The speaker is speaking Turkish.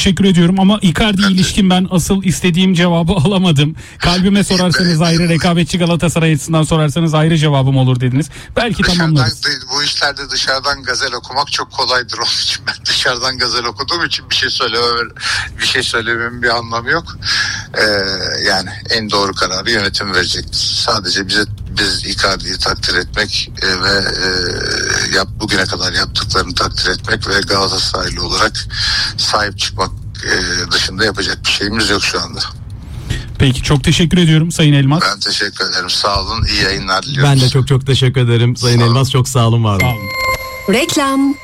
teşekkür ediyorum ama Icardi ilişkin ben asıl istediğim cevabı alamadım. Kalbime sorarsanız ayrı, rekabetçi Galatasaray açısından sorarsanız ayrı cevabım olur dediniz. Belki tamamlarız. Bu işlerde dışarıdan gazel okumak çok kolaydır, onun için ben dışarıdan gazel okuduğum için bir şey söylememin bir anlamı yok. Yani en doğru kararı yönetim verecektir. Sadece biz Icardi'yi takdir etmek ve bugüne kadar yaptıklarını takdir etmek ve Galatasaraylı olarak sahip çıkmak dışında yapacak bir şeyimiz yok şu anda. Peki, çok teşekkür ediyorum Sayın Elmas. Ben teşekkür ederim. Sağ olun. İyi yayınlar diliyorum. Ben de çok teşekkür ederim Sayın Elmas. Çok sağ olun, var olun. Sağ olun. Reklam.